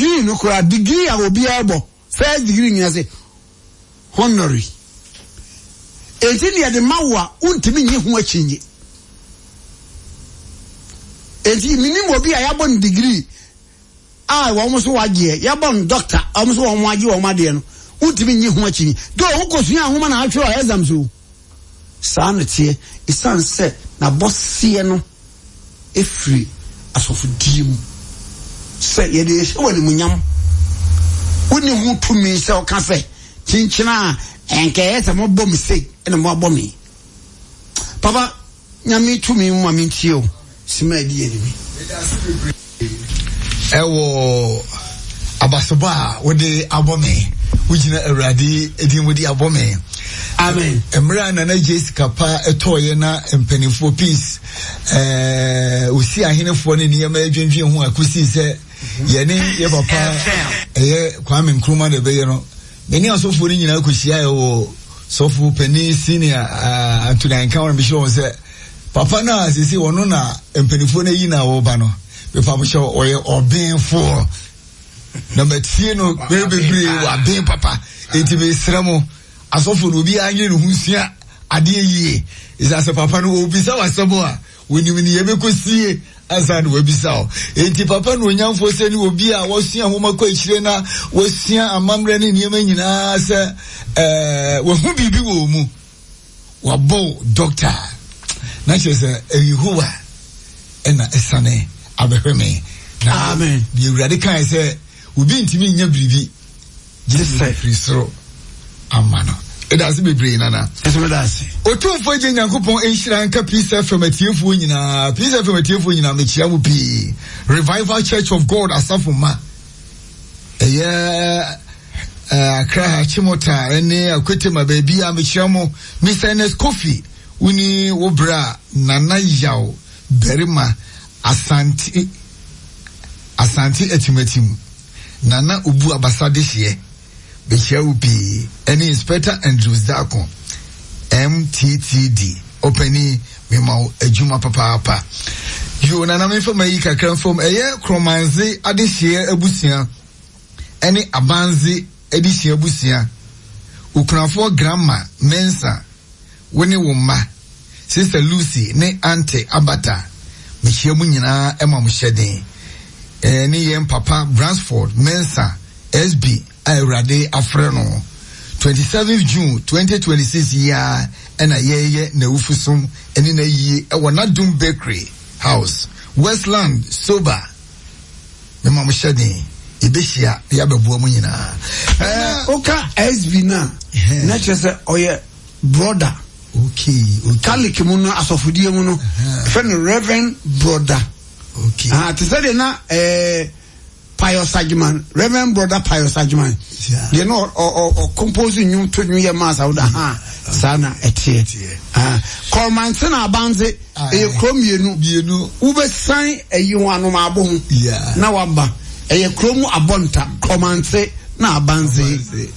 degree no kura degree a obi abo first degree nyina se honorary enti ne de mawa untimi nyi ho achinye enti minim obi a yabon degree wo mo so waje yabon doctor mo so wo waje wo made no untimi nyi ho achinye do wo kosua ho na atwe exam so saa no tie isan se na bossie no efri asofu diem se ye de hwe munyam woni hu tumi se o ka se chinchina enke se mo bom se ene mo bomi papa nyame tumi mu ma mentie o sima di enimi ewo abasoba wode abome wujina awrade edin wodi abome amen emra na Jessica pa etoye na empanifo peace osi ahenefo ne niyama adwendwen ho akusi se yene ye papa Kwame Nkrumah de beye no meni asofo ni nyina akusia wo sofu pani senior Anthony Nkan be show se papa na asisi wono na empanifo na yi na wo ba no be papa show oye obenfo na matie no bebre wa ben papa enti be sramo asofo no bi anye no hunsia ade yie isa se papa no obi sa wasebo a woni ye be kosie asa no obi sa enti papa no nyamfo se ni obi a wosua homa kwa chire na wosua amamre ne niema nyina se wo hu bibi wo mu wabo doctor na chese ehuwa ena esane abehweme na amen bi urade kan se obi ntimi nya biribi Jesus Christo amano edase bebre nana esomedase otumfo je nyankopon enhira nka peace from atiefo nyina peace from atiefo nyina mechia mu pi Revival Church of God asafoma akra chimota ene akwetema baby amechia mu Mr. Ernest Kofi uni wobra nana yaw berima asante etimatim nana ubu abasade hye bechia upi any Inspector Andrews Dako MTTD openi mema ejuma papa yo nana me fama yi kakran fom kromanze adehye abusia any abanze adehye abusia ukranfo grandma mensa woni woma Sister Lucy ne Auntie Abata mechia mu nyina ema mo hyeden ni yem papa Bransford Mensa SB Ayrade Afreno 27th June 2026 year ena yeye na ufusum eni na yi e wona Dum Bakery House Westland Soba me mam shade ibehia ya bebuo mu nyina oka SB na chese oye brother okay Catholic mu no asofudie mu no friend Reverend brother okay to say na Pius Agyeman Reverend brother Pius Agyeman you know or composing new to new year mass out sana etie Cormanton abanze krom bienu ube sign eyi ho anoma abo ho na waba krom abonta Cormanton na abanze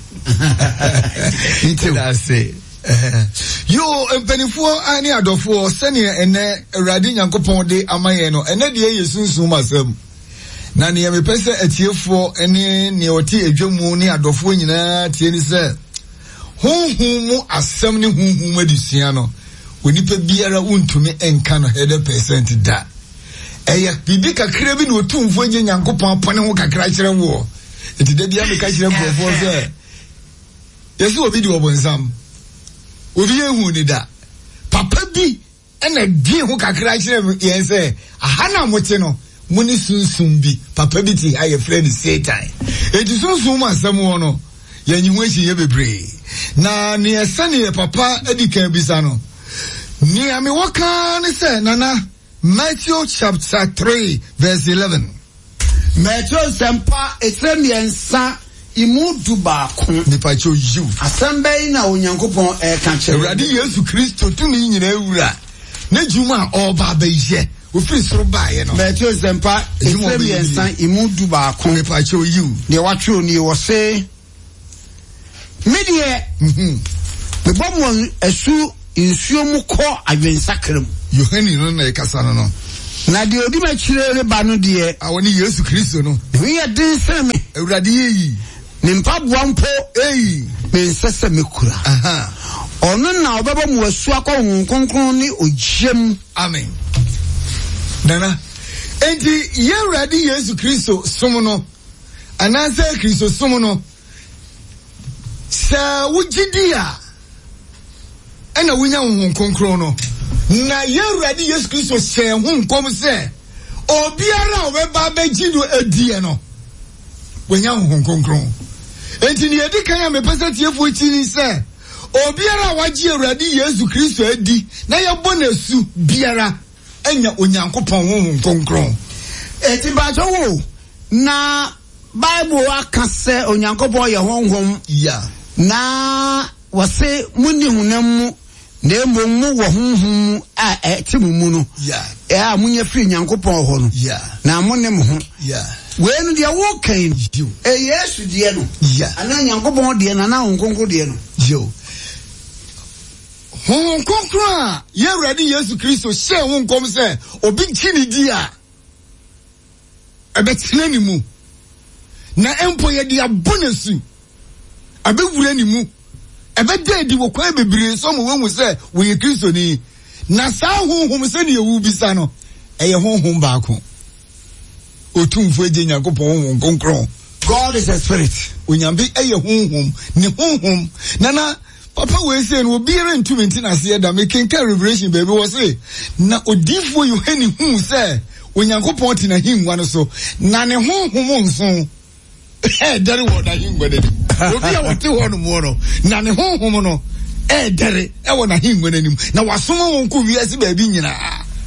itase yo empanifo ani adofo sene ene awrade nyankopon de amaye no ene de yesunsun masam na ne mepese atiefo ene ne oti edwamu ne adofo nyina tie ni se honhum asam ne honhum adusua no onipa biara untumi enka no 100% da eya bibi kakra bi no otumfo nje nyankopon apone ho kakra kire wo enti da bia me ka kire profo se yesu obi di obonsam obi ehu ni da papa bi ena die ho kakra kire yen se aha na mote no muni sunsun bi papa bi ti aye friend Satan enti sunsun ma asam wo no yanyi ho ehie bebre na ne esane papa edikan bisa no ni ame waka ne se nana Matthew chapter 3 verse 11 Matthew sempa etremiensa imudu baako nipa cho you asembe na onyankopon ka kire awrade Yesu Kristo tumi nyina ewura na juma oba baye ofiri soro baaye no Matthew sempa etremiensa imudu baako nipa cho you de watwe oni wo se medie me bomwon asu insuo mu ko adwensakram Yohani no na ekasa no na de odi ma chire reba no de awoni Yesu Kristo no we ye din se me Awurade yi ne mpaboa mpo me nsese me kura ono na obeba mu asu akọ nkonkron ni ogyem amen nana enti ye Awurade Yesu Kristo som no ananse Kristo som no sa wugidi a ena wunya nkonkron no na ye Awurade Yesu Kristo se ho nkom se obiara obeba beji no adie no wunya nkonkron enti ne yedi kan ya mepesa tiefo chini se obiara waji Awurade Yesu Kristo adi na ye bonasu biara enya onyankopon ho nkonkron eti ba wo na Bible akase onyankopon ye honhom ya na wase muni hunam na emmu wo honhom a etimu no ya munye firi nyankopon ho no na monem ho we no de wo kan Yesu de no ana nyankopon de na nkonkron de no nkonkron ye Awurade Yesu Kristo she ho nkom se obi nkini di a ebetena ni mu na empo ye de abonasu abewura ni mu ebeda di wo kwa bebre so mo wonu se wo ye Kristo ni na sa honhom se ne ewu bisa no eye honhom baako otumfo eje nyankopon nkonkron God is a spirit onyambe eye honhom ne honhom nana papa we say no obiere ntumi ntina se da me kenka revelation baby wo say na odifo Yohane hu se onyankopon tina hingwa no so na ne honhom nso dere wo da hingwa de obi a wote ho no mo no na ne honhom no dere e wo na hingwa nanim na wasoma won ko wiase ba bi nyina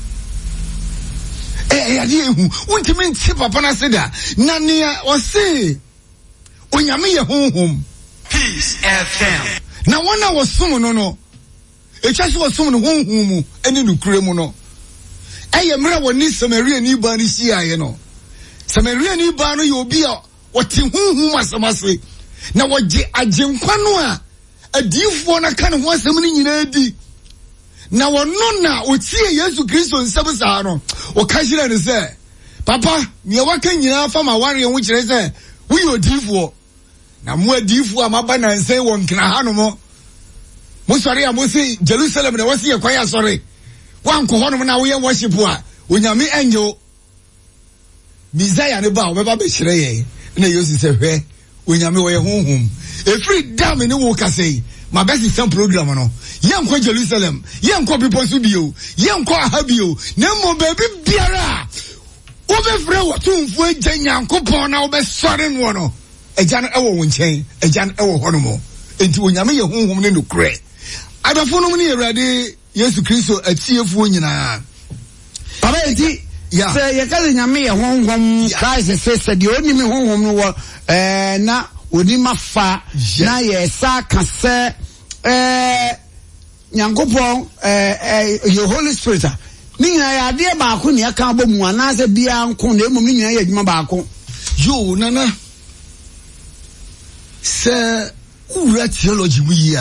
yade ehu wontimi nti papa na seda na ne o se onyame ye honhom Peace FM na wana wasum no etwa se wasum no honhom mu ene nukure mu no eye mra woni Samaria ni ba ni siaye no Samaria ni ba no ye obi a wote honhom asamase na woje agenkwa no a adifo na kan ho asem ni nyina di na wono na otie Yesu Kristo nsem saa no o ka hire ne se papa me waka nyina fa ma ware ho kire se wo ye odifo na mo adifo amaba na nse won kina ha no mo sori a mo se Jerusalem na wasi ye kwaya sori wan ko hono na wo ye worship a onyame enyo Messiah ne ba obeba be hire ye na Yesu se hwe onyame wo ye honhom efri dam ne wo kasei ma best some program no yenko Jerusalem yenko people su bio yenko ahabio na mo baby biara wo be frɛ wo tumfu agya nyankopɔn na wo be sɔre no no agya no ɛwɔ wo nkyɛn agya no ɛwɔ hɔ no mo enti onyame ye honhom ne no korɛ adafo no ne Awurade Yesu Kristo atiefuo nyinaa baba enti sɛ yɛka nyame ye honhom Christ se de onimi honhom no wɔ na onima fa na yesa kase nyankopon your Holy Spirit ni nyina ya de baako ne aka abomu anase bia nko na emom ni nyina ya adwuma baako yo nana se ura theology mu yi a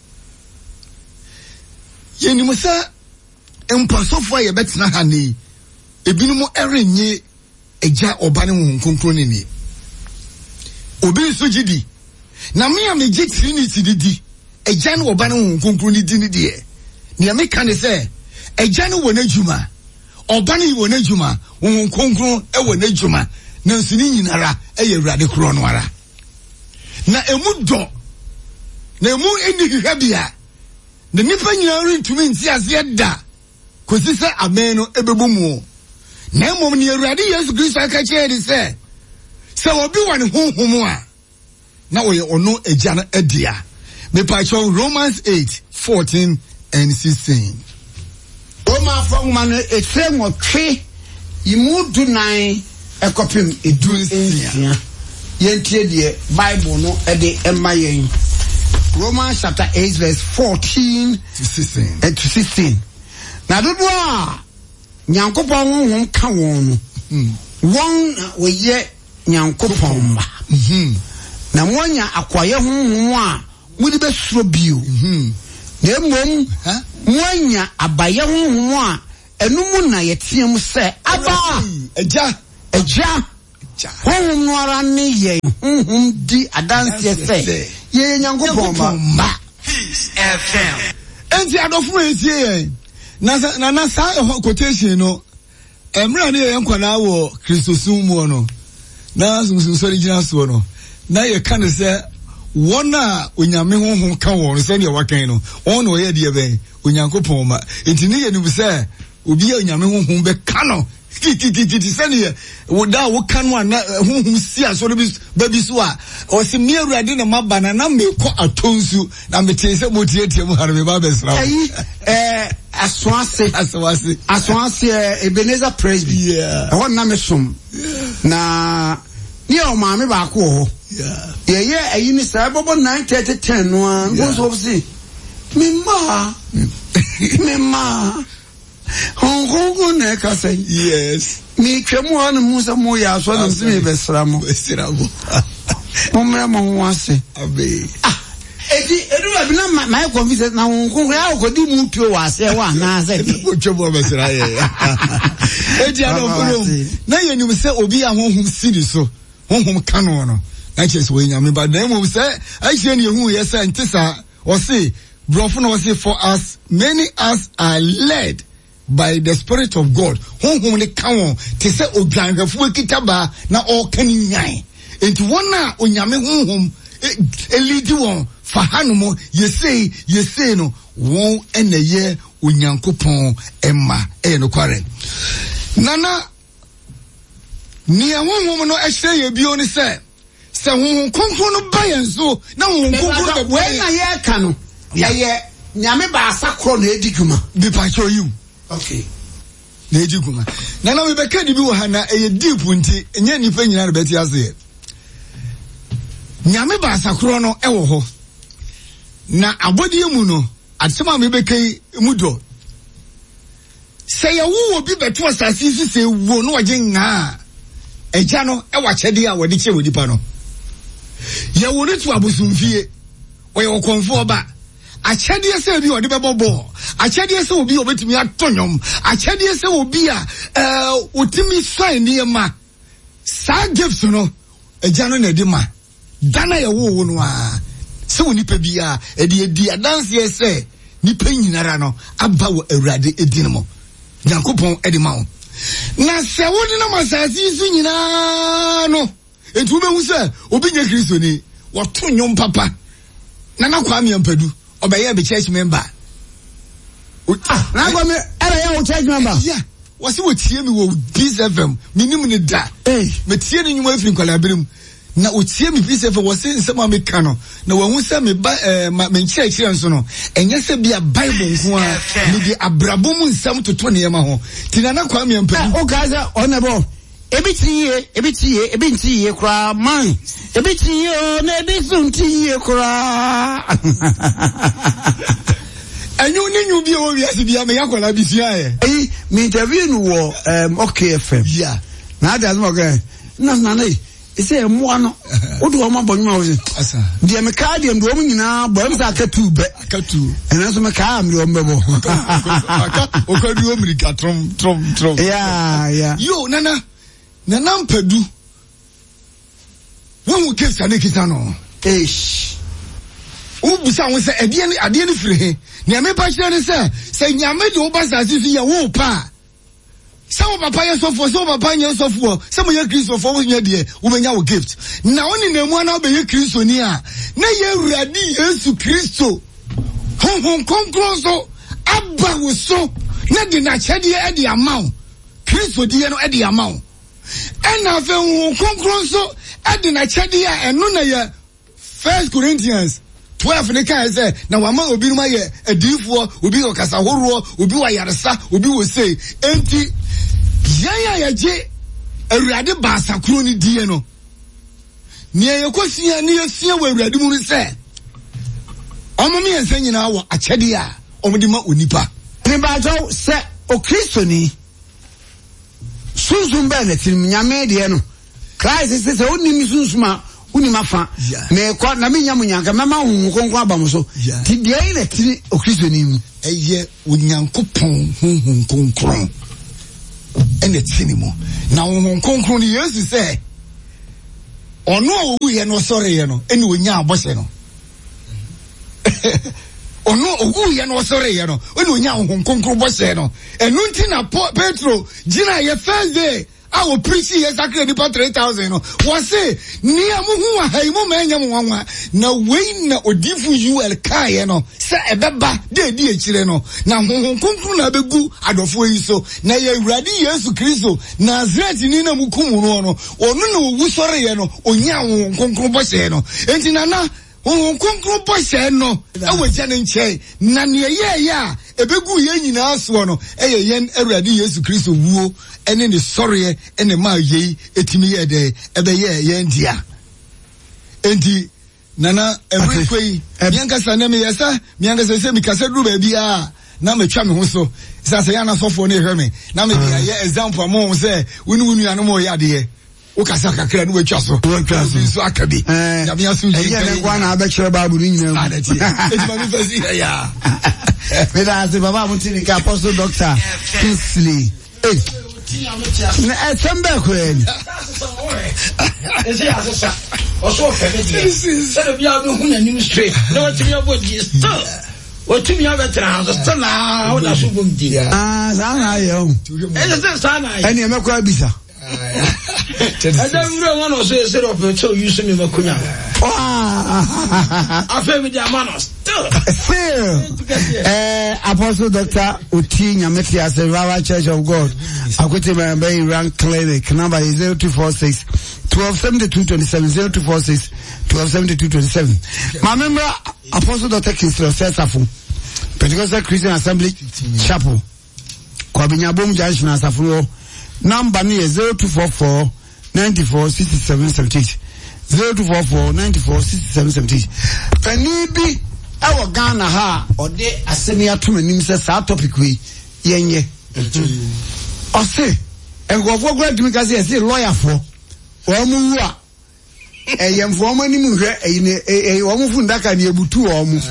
yeni musa empasofo ye betena ha ne ebinumu erenye eja oba ne nkonkron ni obi nso gidi na me am ege Trinity didi eja no oba ne nkonkron ni di ni de ne me ka ne se eja no wona djuma oba ne wona djuma nkonkron e wona djuma na nso ni nyinara e ye Awurade kro no ara na emu do na emu eni hwabia na nipa nyina rentumi nti ase da kosi se amen no ebebomu na emom ne Awurade Yesu Kristo aka kyerɛ se se obi wane honhom a na oye ono agya no adia me pacho Romans 8:14 and 16 Roma from man etre nwotwe imudu nan ekopim edu nsia yentie de Bible no ede ema yen Romans chapter 8 verse 14 to 16 na dodo a nyankopon honhom ka won no won we ye nyankopon ba na monya akwaye honhom a mudi be suro bio na emom monya abaye honhom a ɛnumu na yɛteɛ mu sɛ aba agya honhom no ara ne yɛ honhom di adanseɛ sɛ yɛyɛ Nyankopɔn ba Peace FM enti adɔfo esie yɛn na saa quotation no emra ne yɛn kwana wɔ Kristosum mu no na sunsun gyina so no na yɛ ka ne sɛ wɔn a onyame honhom ka wɔn sɛ ne wakan no wɔn na ɔyɛ deɛ bɛn Onyankopɔn ma enti ne yɛ nim sɛ obi a onyame honhom bɛ ka no kiti sɛne woda wo ka no ana honhom si asɔre bi so a ɔse me Awurade na maba na mekɔ atonsu na metee sɛ motiatia mu hare me ba bɛsra asoase Ebenezer Presby ɛhɔ na mesom na ne yɛ ɔmaame baako wɔ hɔ yɛyɛ ayi ne saa bɔbɔ 9:30 no a nso se mema honhom na ka say yes me twemu anu musa mo ya so na me besra mo momra mo wase abe edu ba bi na my convince na honhom ya okodi mu tuo wase wa na say mo twemu besra ye ano na yenim se obi a honhom siri so honhom kano no na chese we nyame ba na mo se ahie ne hu ye se ntisa o se brofo na o se for us many as are led by the Spirit of God. Honhom ne kawo te se odwangafo kitaba na okani nyan. Enti wona onyame honhom elidi won fa hanom yesei no won eneye Onyankopɔn emma no kware. Nana ni honhom no ehye ye bio ne se honhom konkro no bayen so na honhom konkro we na ye ka no ye nyame ba asakro na edikuma bi pa show you. Okay. Neji kuma. Na we beka di bi wo ha na eye deep nti enye nipa nyina beti ase. Nyame ba asakro no ewo ho. Na abodi mu no atema me beka mu do. Se ye wo obi beto asase si se wo no waje nga. Eja no ewa kyede a wodi che wodi pa no. Ye wo ne to abosumfie. Wo ye okonfo oba. Akyɛdeɛ sɛ obi ɔde bɛbɔbɔ akyɛdeɛ sɛ obi obetumi atɔnyɔm akyɛdeɛ sɛ obi a otimi sign nneɛma saa gifts no agya no na ɛde ma dana yɛ wo no a sɛ onipa bi a ɛde edi adanseɛ sɛ nipa nyinara no aba wɔ Awurade edin mo Nyankopɔn ɛde ma wo na sɛ wodi na masase so nyinaa no etu behu sɛ obi nye Kristo ni wɔto nyɔm papa na Kwame Ampadu obeye be church member na go me era ya church member yeah wasi wo tie mi wo Peace FM minim ni da me tie ni nyuma afiri kwalabirim na o tie mi Peace FM wasi nsema me ka no na wahu se me ba me church nso no enye se bia Bible nko a me di abrabom nsam toto ne yema ho tinana Kwame Ampadu o ka za onebo ebi ntiye kura man ebi tiye na ebi suntiye kura anyu ni nyu bi o wi asibia me yakola bi sia me interview no wo okay FM yeah na ada mo ga na nei ise mo ano o do mo bonwa o asa de me ka de ndo mo nyina bo am sa akatu ena so me ka am de o mbebo o ka du o mrika trom yeah yo nana Mpadu won wo gift ane kita no o busa won se ade ni firi he ne me pa kire ne se nyame de wo basasi fi ya wo pa se wo papa ye sofo se wo papa nye sofo se mo ye Kristo fo wo nya de wo benya wo gift na woni na mu ana wo be ye Kristo ni a na ye Awurade Yesu Kristo hon konkro aba wo so na de na kyede e de amaw Kristo de no e de amaw ena fe wo konkro so e de na kyede a eno na ye 1 Corinthians 12 ne kan say na wa ma obi no ye adifo obi o kasa horo obi wa yaresa obi wo sei enti ya je Awurade ba asakro ni die no ne ye kosia ne ye sia wa Awurade mu se omo me ensa nyina wo akyede a omo di ma onipa ne ba jo se o Kristo ni sunsun ba na tin nyame de no Christ se oni mi sunsuma oni wuni mafa me ko na me nyam nyanka mema hu konkon abam so ti de yi na ti o Kristo ni mu eye onyankopon hu konkon ene ti ni mu na hu konkon ni Yesu say ono owu ye no sore ye no ene onya abose no ono owu ye no sore ye no ene onya hu konkon bose no enu nti na Petro gina ye first day awo preaching exactly nipa 3,000 no wose ni amuhu ahaimu manya mwanwa na wei na odifu UL kaye no se ebeba de di echire no na honhonkonkru na begu adofo yi so na ye Awurade Yesu Kristo Nazareth ni na mukumu no onu na owu sore ye no onya honhonkonkru bose no enti na honhonkonkru bose no awaja ne nche na ne ye ya ebegu ye nyina so no eye yen Awurade Yesu Kristo wuo ene ne sorry ene ma ye etimi ye de ebe ye ndia enti nana every kwei miankasa na me yesa miankasa se mikasa duru ba bia na metwa me ho so sasa ya na sofo ne hwe me na me ye example mo se wunu anu mo ya de o kasa kakra no watwa so so akabi ya bia so ye ne kwa na abekere babu ni nyina eti ma mi fasi ya me da se baba mutini ka Apostle Dr. Kingsley na sembe kweli ese asesa oso feme se do bia no hu na nim straight na watimi abodi still watimi abetra still na ho da so bom di sana yo ese sana eni emekwa bisa ada muro wono so ese do pe so use me makunya afemi di amano still Apostle Dr. Oti Nyametia Sevara Church of God Akwete Bay Rank Clinic number is 0246 127227 0246 127227. My member Apostle Dr. Kingsley Sesafu Pentecostal Christian Assembly Chapel Kwabinyabom Junction Asafu number is 0244 94 67 78 0244 94 67 78. Penibi ewo Ghana ha ode asemi atom anim se sa topic we yenye ose engofo gradimi ka se lawyer fo o mu wu a eyemfo mo anim hwe eyine o mu fundaka ne ebutu o mu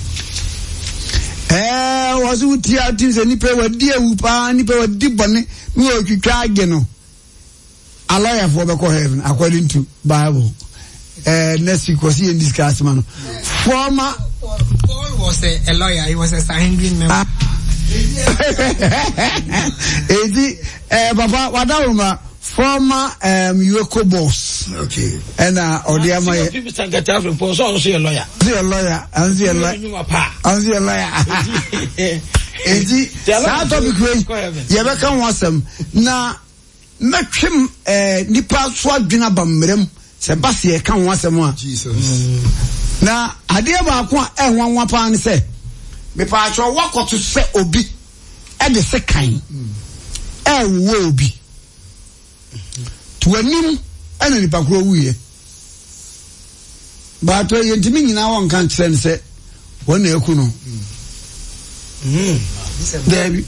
wasu tia tim se nipa wadi ewu pa nipa wadi bone mi o twitwa age no a lawyer fo be ko heaven according to Bible. Next week was he in discuss man. Former Paul was a lawyer. He was a Sanhedrin member. Papa, Wadawuma, former Yoko boss. Okay. And Odiama. People can get out from Paul. So also a lawyer. A lawyer. And a lawyer. That topic you ever come was some na make him nipa swadwina bamrem. Se basi e kan wasem a Jesus na ade ba ko enwanwa pa ne se me pa acho wakoto se obi e de se kan wo obi to anim ena nipa kro wuye ba to yentimi nyina won kan kire ne se won na eku no David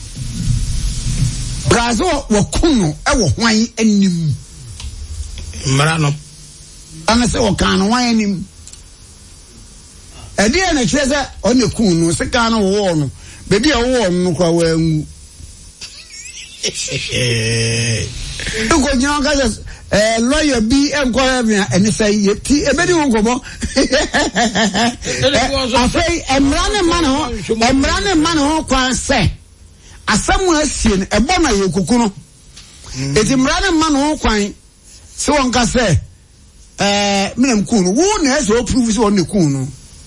Brazo wakuno e wo hwan anim Marano. Ana se o kan wan anim. Edi na kyerese o ne kun no se kan no wo no. Be bia wo no kwa wa ngu. Ko nyaa ka lawyer bi enko ya eni say yeti e be di won komo. Afei emrane man ho kwan se asamu asie no e bo na ye kuku no. Eti emrane man ho kwan so on ka say menem kunu wo na eso prove so on ne kunu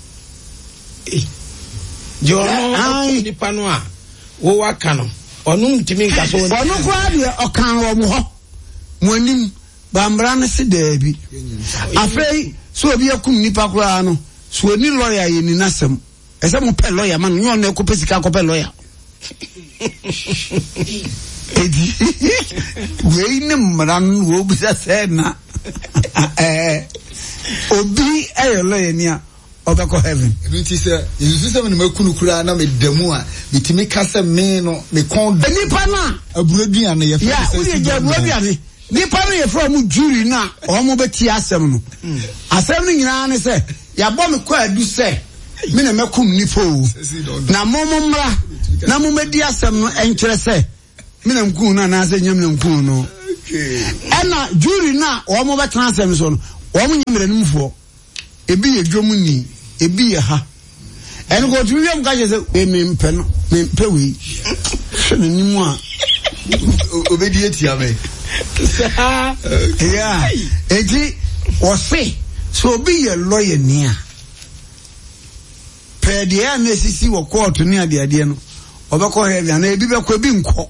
jo no ni pano a wo waka no onu ntimi nka so onu kwa de okan wo mo ho mo anim bambra ne se daabi afei so obi akum nipa kura no so ni lawyer ye ni nasem ese mo pe lawyer man nyo na ko pesika ko pe lawyer edi we ni mran wo bisa se na obi lawyer ni a obeko heaven nti se yesu se me makunu kura na me damu a metimi kase me no me kon nipa na aburadua na ye fa se ya we je aburadua ni nipa no ye from jury na omo beti asem no asem no nyina ne se ya bɔ me kwa adu se me na mekum nipa o na momomra na momedi asem no enkyere se me na nku na na se nyam na nku no ena jury na omo betena asem so no omo nyimre numfo ebi ye dwom ni ebi ye ha eno go tu wiem ka je se me mpe no me mpe wi hwe ni mu a obedi etia me yeah eji ose so be ye lawyer nia pe de na sisi wo court ni ade no obekọ heavy na ebi bekọ bi nkọ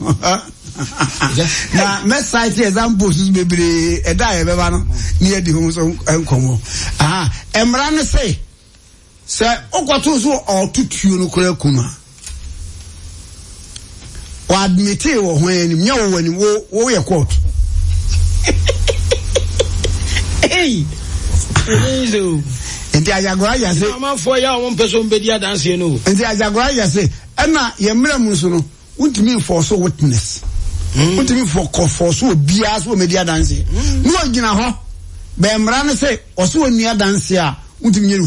na me cite examples bebre eda ye beba no ni edi ho so enkomo emra ne se ogoto so otutuo no kora kuna o admit wo ho ani nya wo wani wo ye court hey ezo enti ajagora ya se mama fo ya won person be dia dance no enti ajagora ya se ena ye mra mu so no untimi for so witness untimi for so bia so media dance no ogina ho be mra ne se o so onua dance a untimi nyere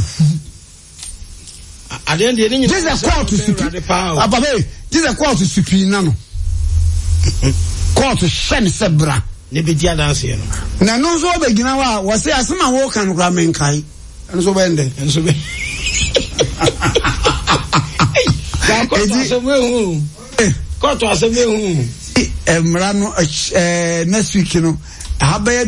ade ndi ni this is a court to supi ababe this is a court to supi na no court shen sebra ne be dia dance no na no so be gina wa wo se asema wo kan kra menkai enso be nde enso be court aseme hu emra no next week no abaye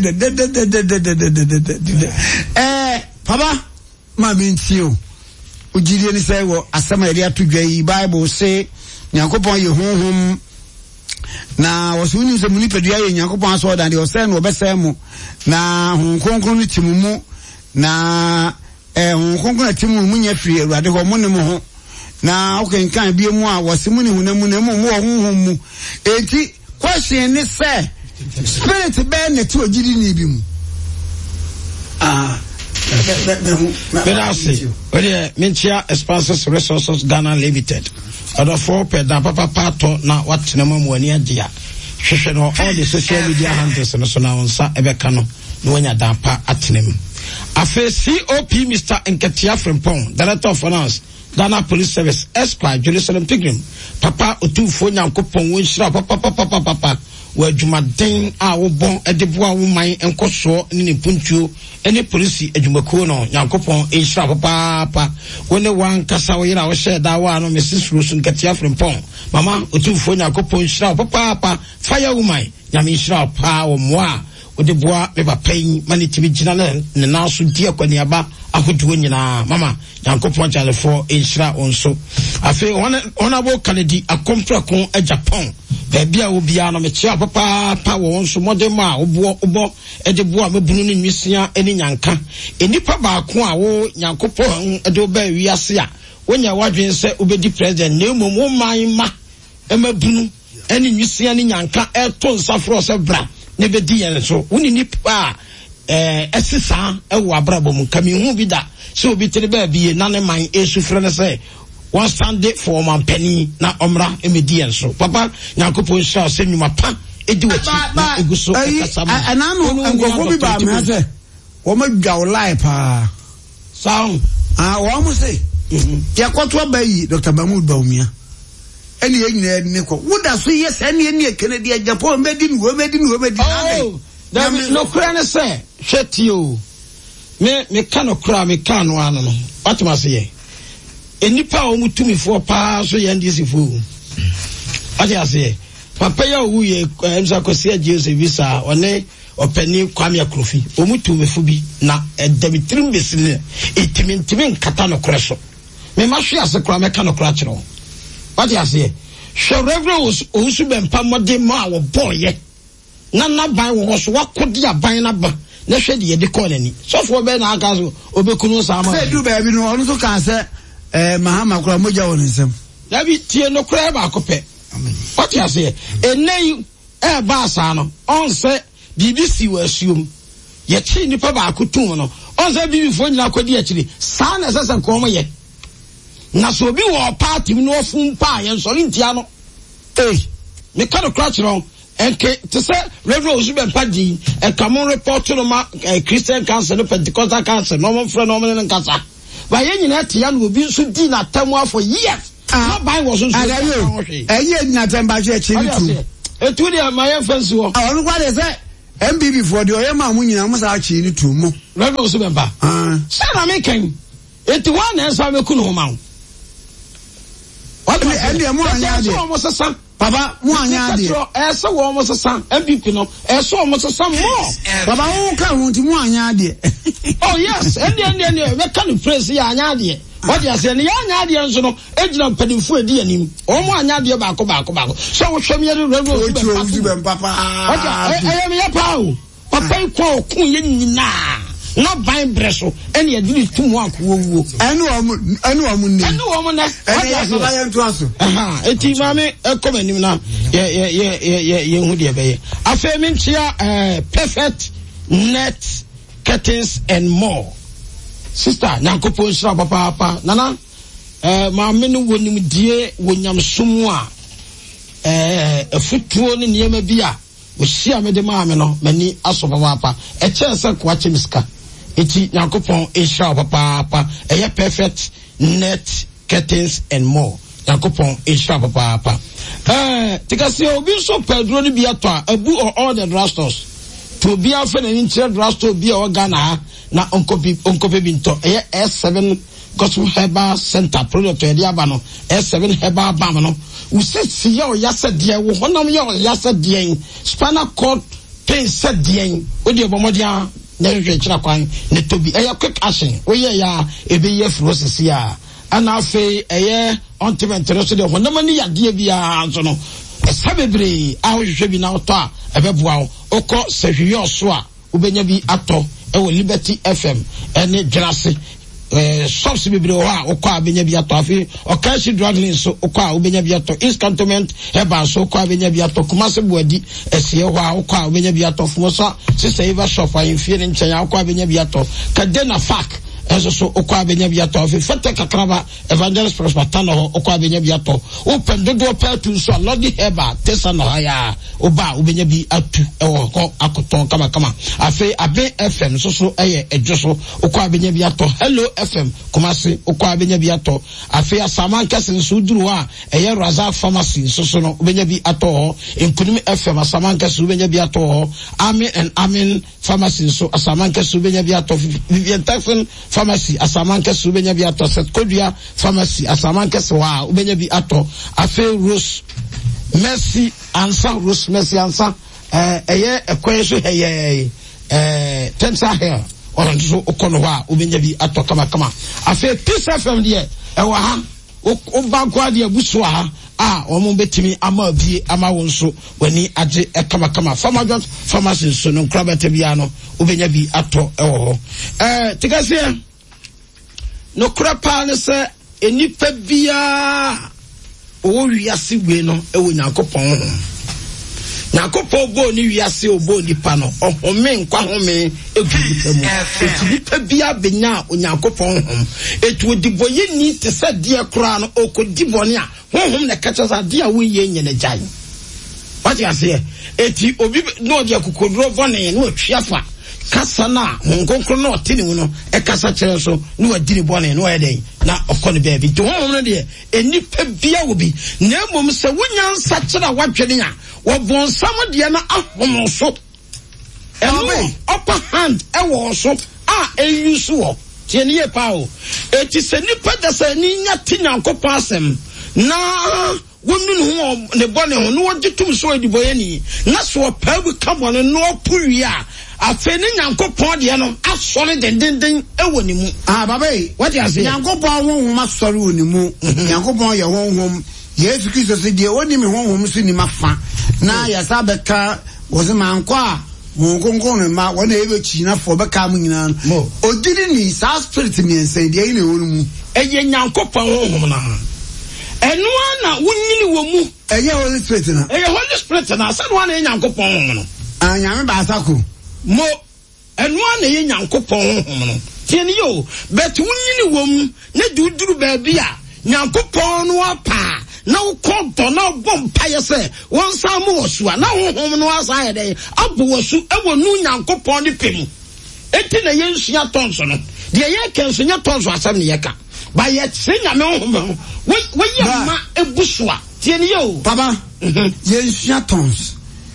papa ma bintio ujiri ni say wo asema yari atudwa yi Bible say Nyankopon ye honhom na wasuni se muni pedua ye Nyankopon aso dan de o say no obese mu na honkonkon ni timumu na honkonkon na timumu munya firi Awurade ho mo ne mo ho na okenkan bie mu a wasimu ni hunamu na mu honhom mu enti question ni say spirit be na ti ojiri ni bi mu Benasi, where Minchia Expanses Resources Ghana Limited. Other four peda papa pato na what cinema monia dia. Shishano all the social media handles and so now on sa ebekano no wenya dampa atinem. Afe COP Mr. Nketia Frimpong, Director of Finance, Ghana Police Service, Esquire, Jerusalem Pilgrim, Papa Otufo Nyankopon Winshra, Papa, where Jumaden a wobon edeboa woman enkoso ni puntuo ene police edwumako no Nyankopon enhira papa wone wan kasa wo yira wo share da wa no Mrs. Rose Nketia Frimpong mama Otufo Nyankopon enhira papa fire woman nyame enhira pa wo moa odeboa me papai manitimi gina ne naso die kwaniaba ahoduo nyina mama Nyankopon jalefo enhira onso afi honorable Kennedy akompra kon Japan bebia obia no mechia papa wo nso modem a obo edeboa mabunu ni nwisia eni nyanka enipa baako a wo Nyankopon ede oba wiase a wonya wadwen se obedi president na emom man ma emabunu eni nwisia ni nyanka eto nsafro se bra ne bedi yen so woni nipa esisa ewo abrabo mu kami hu bi da so obi tere ba bi na ne man esufre ne se one stand for man penny na omra emedian so papa Nyankopon sha se nyuma pa edi wachi eguso kasama anano enkofo bi ba me ase wo ma dwa lie pa sound wo mo say yakoto abayi Dr. Mahmoud Bawumia eni enyina ne ko woda so yes eni Kennedy Japan medi no medi no kura ne say hwetio me kano kura me kano ano no watuma se ye enipa o mutumi fo pa so ye ndisi fo ade ase papa ya wu ye emsa kosi aje visa one openi Kwame Akrofi o mutumi fo bi na edabitrim besile etimi nkata no kreso me ma hwe ase kura me kano kura kiro ade ase hwe reverend o su bempa mode ma wo boye na ban wo so wakodi aban na ba na hwe de ye de call ani so fo be na aka so obekunu sa ma se du ba bi no onu so kan se Mahama kura moja wonisem dabi tie no kura ba akopɛ what you say enei ba asa no on se BBC wa asuom ye chi nipa ba akotum no on se BBC fo nyina akodi akiri sa na sese ko mo ye na so bi wo party no ofun pa ye nsori ntia no me ka no kura kyerɛ enke to say Reverend Osubempa din e come report no ma Christian Council no Pentecostal Council no mon friend no mon nkasa ba ye nyina te ya no obi nso di na tamu for years no buy was nso eye nyina tamba che chi tu etu dia ma ye fancy wo onu kwa de say MBB for the oyema mu nyina mo sa chi ni tu mu Reverend Osubempa say na me kan etu wa na ensa me ku no ma what and mo anya de Papa mo anya de ese wo mo sesa MPP no ese wo mo sesa mo Papa wo ka ho ti mo anya de oh yes and we can praise ya anya de what you say ya anya de nso no ejina mpadimfu edi anim o mo anya de baako so wo hwem ye Reverend Papa I me ya papa ko kun ye nyina na ban breso ene ya dini tumu akwo enu omu ni ya baba ye nto aso eti mame ekomanim na ye hu de be afa mi ntia perfect net curtains and more sister nyankopon sra papa nana mame no wonim die wonyam sumu a afutuo ne niema bi a wo hia me de mame no mani aso papa eche kwa chemiska eti nyankopon ehra papa eye perfect net curtains and more nyankopon ehra papa tikasi obi so pedro ni bia to abu all the drugstores to be afa na nchire drugstore bia o Ghana na onkope binto eye S7 gospel herbal center product e dia ba no S7 herbal balm no usisi ya o yasa de wo honam ya o yasa de spinal cord pain set de o de bomodia na hwe kira kwan ne tobi eya quick action oye ya ebe ye process ya ana afi eye ointment no so de honam ni yade bia nso no esabebre a hwe bi na oto a ebeboa okọ sehwe so a ubenya bi ato ewo Liberty FM ene dwase shops bebre o a okọ abenya bi ato afi okashi dragging so okọ a ubenya bi ato East Cantonment heba so okọ abenya bi ato Kumasi Buadi esie ho a okọ a ubenya bi ato Fumosa Sister Eva shop a infie nchen ya okọ abenya bi ato Kadena Fark eso so okọ abenya bi ato afi Fete Kakraba Evangelist Prosper Tano okọ abenya bi ato open dodo petu so Lodi heba tesa no haya oba ubenya bi atu ewo ko akoton kama afi Abe FM so eye ejoso okọ abenya bi ato Hello FM Kumasi okọ abenya bi ato afi Asamanka sensu duru a eye Razak Pharmacy so no ubenya bi ato Nkunimi FM Asamanka su ubenya bi ato Amin and Amin Pharmacy so Asamanka su ubenya bi ato Vivian Typhoon Pharmacy Asamanka su ubenya bi ato Setkodua Pharmacy Asamanka so wa ubenya bi ato afi Rose Mercy Ansa Rose Mercy Ansa eye ekweso eye Tensa Hair on so okono wa ubenya bi ato kama afi Peace FM de ewa ha o bankwa de abuso ha a omo betimi ama bie ama wonso wani age kama Farmers Pharmacy so no krabata bia no ubenya bi ato ewo ho tikase no krapa ne se enipa bia o wiase gbe no ewo Nyankopon Nyankopon bo ni wiase obo nipa no ohome nkwa home eguditamu etipa bia benya Nyankopon hom etu odiboye ni te se de kura no okodibone a honhom na kacha de a wo ye nyene jan what you say eti obi no de kokodro bone no atwiafa kasa na honkonkro na otini mu no e kasa kire so no adini bone no eden na okone baabi to honhom no de enipa bia wo bi na mom se wonyansa kira wadwene a wobonsam de na ahom so eno upper hand e wo so a eyusu wo tienie pa o eti se nipa da se ni nya tinyankopon asem na wonu ho ne bone ho no wogitum so ediboye ni na so pa bu kabone no puwi a afeni Nyankopon de no asore denden ewoni mu baba what you say Nyankopon honhom asore woni mu Nyankopon ye honhom Yesu Kristo se de woni me honhom so ni mafa na ya sabeka woze manko a monkonkon ma wona ebe china fo beka mu nyina odiri ni sa spirit mi ense de ine wonu mu eye Nyankopon honhom na enu ana wunyini wo mu eye Holy Spirit na asa no ana Nyankopon honhom no anyame ba asako mo enu ana ye Nyankopon honhom no tieni yo bet wunyini wo mu na duduru ba bia Nyankopon no apa na wo konto na bom paye se won san mo osu a na honhom no asa ye dey abo osu e wonu Nyankopon ni pemu enti na yensua tonso no de ye kenso nya tonso asam ne ye ka ba ye tsenya me honhom we ye ma ebusu a tie ni yo papa yensua tons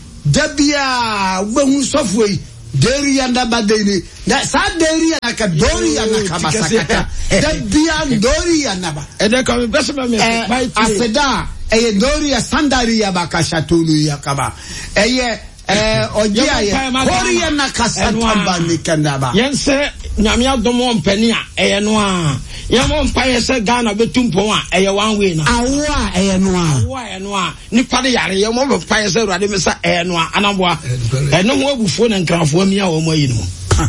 dabia wehu sofo yi deri anda badeni da sa deri anaka dori anaka masakata dabia dori anaba ede ka me bese me aseda eye dori ya sandari ya bakasha tulu ya kaba eye ogia ye hori ya nakasatamba nikandaba yense nyame adomo mpani a eye no a yamo mpaye se Ghana betumpon a eye one way na awa eye no a nipa de yare yamo mpaye se Awurade mesa eye no a anamboa eno ho abufuo na nkrafo mi a wo mayi no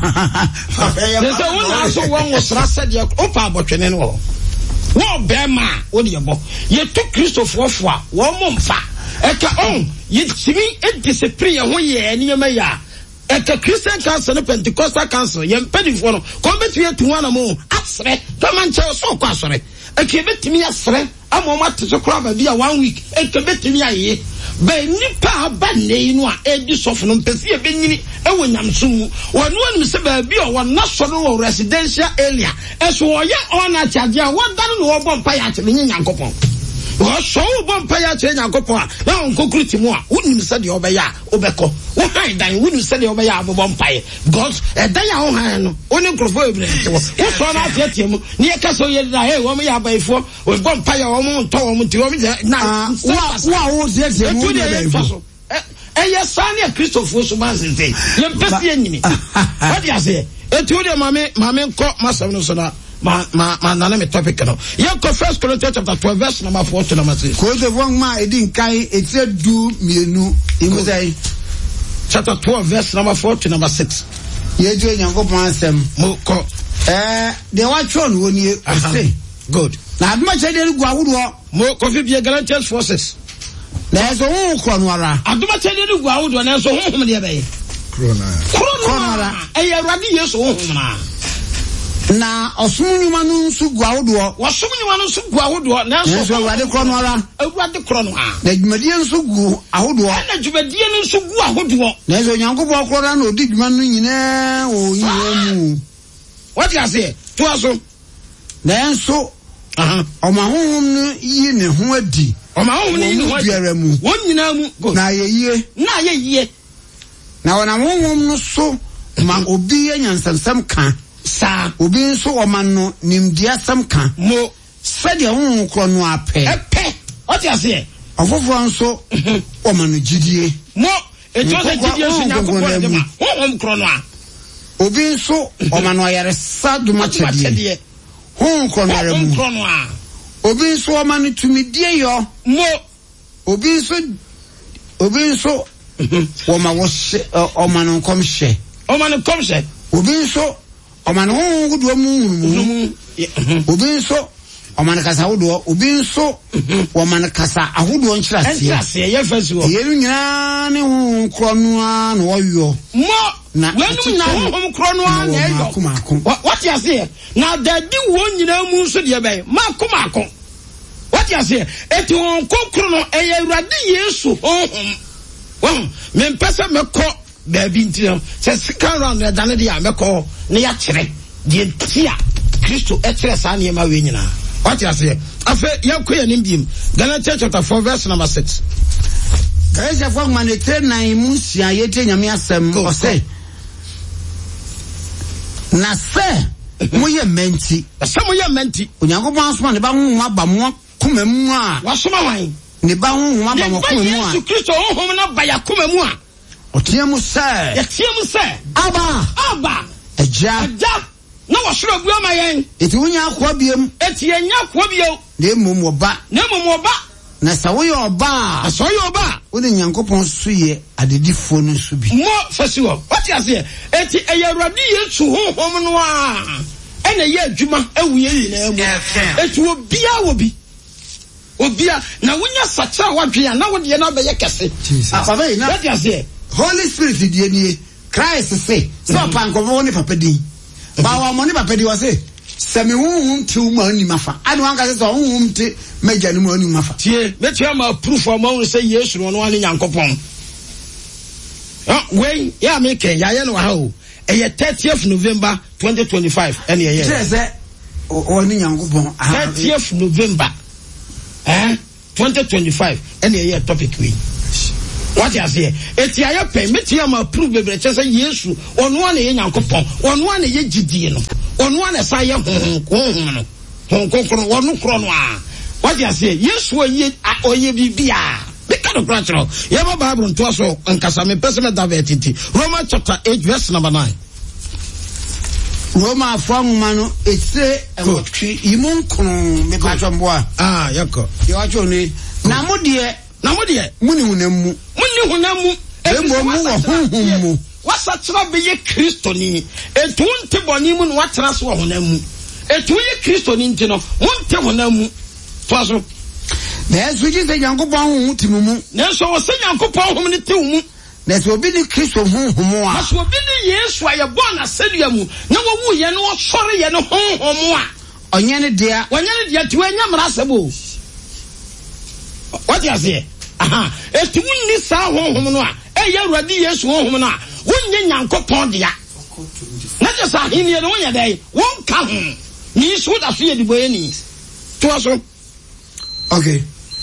se wona so won wo sra se de opa abotwene no wo be ma wo de yebo ye to Christopher fo a wo mo mfa eka on ye timi discipline ho ye niyama ya eka Christian Council Pentecostal Council ye mpedifo no ko betu atu wana mo asre to manche so ko asre eka betimi asre amoma teso kra ba bia 1 week eka betimi aye ba nipa ba nei no a edi sofo no mpesi e benyini e wonyamsum wonu anu se ba bia wona so no residential area eso oye ona chaje a wodare no wo bompa ya chebe Nyankopon wo so wo bompa ya chebe Nyankopon a na onkokriti mu a wonim se de obeya obeko wo han dan wonim se de obeya bompa ye god edan ya ho han no oni nkrofo ebrente wo so na atiatia mu ne ye kaso ye da hey wo me ya baifo wo bompa ya wo mo nto wo mo ti wo me na wo de mu eye sane Christopher so man sente ye mpesi enyini what you say etu de mame nko masam no so na ma nana me topic no ye ko 1 Corinthians chapter 12 verse number 4 to number 6 ko de won ma edin kai etie du mienu imuzai chapter 12 verse number 4 to number 6 ye je Nyankopon asem mo ko de wa chon woni e say good na aduma chede gu awodo mo ko fi bi Galatians 4:6 na so hu krono ara aduma chede gu awodo na so honhom de be krono ara Awurade Yesu honhom na osumunuma no nsu gu awodo wosumunuma no nsu gu awodo na so Awurade krono ara Awurade krono a na dwumadie nsu gu awodo na dwumadie no nsu gu awodo na so Nyankopon krono na odi dwuma no nyina o yimu what you say to aso na enso omahonhom no yi ne ho adi omahonhom no yi ne ho biara mu wonyina mu na ye na wana honhom no so ma obi anyansam ka sa obi nso omano nimdia sam ka mo sede honhom krono ape what you say ofofo nso omano gidie mo ejo se gidie so Nyankopon de ma honhom krono a obi nso omano ayare saduma chedie honhom krono aramu obi nso omano tumidie yo mo obi nso woma wo omano komhye obi nso omano honhom mu obi nso omano kasa wodo obi nso womano kasa ahodo nkyerase ye fasu ye nyina ne honhom krono a no yo mo na wenu na honhom krono a na yo what you say na dadi wo nyina mu nso de be makoma what you say eti won kokrono eye Awurade Yesu honhom won me mpesa meko baabi ntino se second round na dane dia meko ne ya kire die tia Kristo etre sa na ma we nyina what you say afa yakoya nimbiem Galatians chapter 4 verse number 6 Galatians 4 manete na imusia yete nyame asem o say na se moye menti Onyankopon asoma ne ba honhom aba mo kuma mu a wasoma wan ne ba honhom aba mo kuma mu a Yesu Kristo honhom na ba ya kuma mu a otiemu se aba eja na wasoro bua ma yen eti wonya akwa biem eti enya akwa bio na mum oba na sa wo yo oba woni Nyankopon suye adedifo no su bi mo fasiwo what you say eti Awurade Yesu honhom no a ena ye adwuma awuye nyina mu eti obia na wonya sacha wadwe na wode na be ye kese ababe na what you say Holy Spirit die nie Christ say so panko wo ni papa din ba wa mo ni papa di wa say sɛ me honhom te wo ma ani mafa ade wanka sɛ honhom te magya no ma ani mafa tie metua ma proof of ma wo sɛ Yesu no ane Nyankopɔn wei ya me ken ya ye no ha o eye 30th November 2025 ene ye sɛ oni Nyankopɔn 30th November 2025 ene ye topic we what you say eti aye pen metia ma prove bebre che say Yesu ono ane ye Nyankopɔn ono ane ye gidie no ono ane sa ye honhom no honhom ono kro no a what you say Yesu oye bibia because of natural you have a Bible to us and kasame person davetiti Romans chapter 8 verse number 9 Roma fangumano etse emotwi imunkun me patwa mboa yako ye wacho ni na modie muni hunamu emo mu wo honhom wasa tra be ye Kristo ni etu nte boni mu no watra so honamu etu ye Kristo ni nti no wonte honamu to so na so ji se Nyankopɔn honhom ti mu na so wo se Nyankopɔn honhom ni ti mu na so obi ni Kristo honhom a na so obi ni Yesu aye born asedua mu na wo wu ye no sɔre ye no honhom a onye ne dia ti wanya mra sebo what you say etu ni sa honhom no a eye Awurade Yesu honhom no a wonye Nyankopɔn dia na je sa hini ye no wonye dai won ka ho ni so da so ye di boye ni to so okay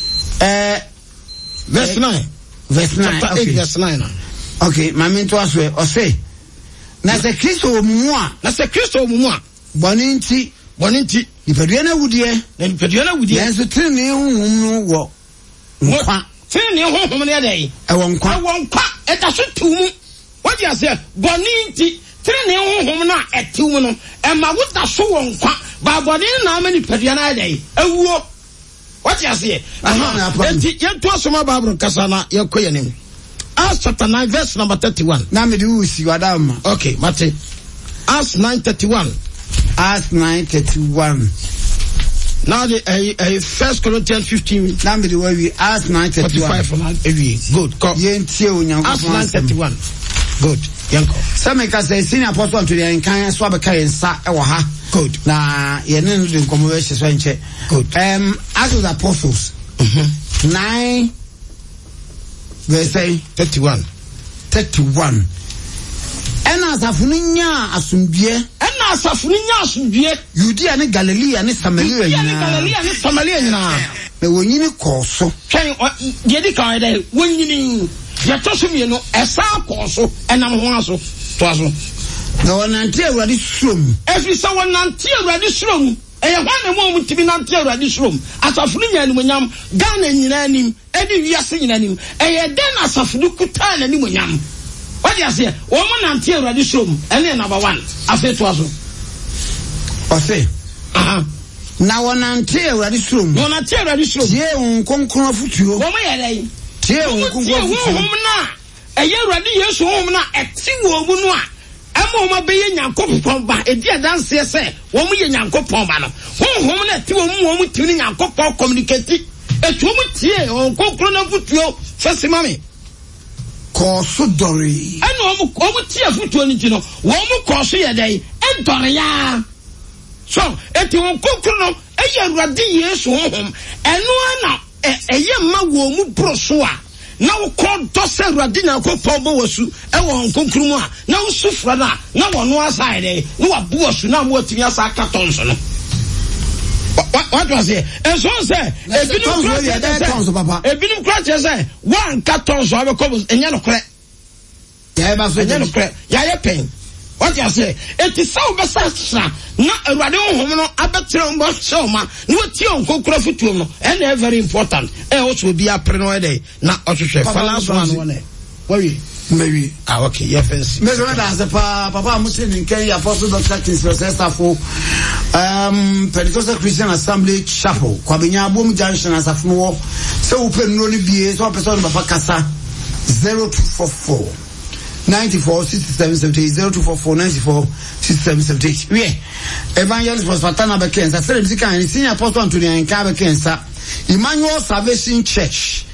verse 9 chapter 8 verse 9 okay mami to aso o say na se Kristo mu a boni nti nipadua na wudie yenso tini honhom no wo nkwa tini honhom no dey e wo nkwa eta so tumu what you say boni nti tini honhom no a etu no e ma wuta so wo nkwa ba boni na ma nipadua na dey ewuo what you say enti yento asoma Bible kasa na yekoye nim Acts chapter 9 verse number 31 na me di usi wadama okay mate Acts 9:31 Acts 9:31 now the 1 Corinthians 15 na me di we Acts 9:31 good come yentie onyanko Acts 9:31 good yanko some ka say senior apostle to the kan so abeka yensa e wo ha good na yene no de conversation so enche good Acts of the Apostles 9 verse 31 ena asafunu nya asumdie Judea ne Galilea ne Samaria nyina na wonyini koso twen de di kan dey wonyini ya tosumi no esa koso enam ho aso to aso na wonante Awurade surom efi sa wonante Awurade surom eye hwan na mo mutimi nante Awurade surom asafunu nya ni monyam Ghana nyina nim edi wiase nyina nim eye den asafunu kuta na ni monyam what you say wo mo nante Awurade surom ene number 1 afi to aso o say na wonante Awurade surom tie nkonkron afutuo wo mo ye dai tie nkonkron afutuo na eye Awurade Yesu hom na eti wo mu no a emo ma be ye Nyankopɔn ba edi adanse se wo mo ye Nyankopɔn ba no hom na eti wo mu ti ni Nyankopɔn communicate etu mo tie nkonkron afutuo fese mame ko so dori eno mo tie afutuo ni ti no wo mo ko so ye dai dori ya so eti nkonkron no eye Awurade Yesu hom eno na eye ma wo mu bro so a na wo ko do se Awurade Nyankopɔn bo wasu e wo nkonkron mu a na wo sufra na wo no aside na wo bo wasu na mo atimi asa katon so no what was it and so say ebinim kra say one katon so abekɔ enya no kre ya ba so enya no kre ya ye pen what you say it is so besasra na Awurade honhom no abetre mbo shoma na wati onkokura futuo no and very important also be apre no dey na ohwehwe last one one worry maybe okay yeah fancy me so that papa musin in Kenya Apostle Dr. Kinsey for Pentecostal Christian Assembly Chapel Kwabenya Abom Junction asafno so open no ni bie so person papa kasa 0244 94 67 78 0244 94 67 78 we Evangelist was Fatana Bekensa said this kind senior apostle Anthony Nka Bekensa Emmanuel Salvation Church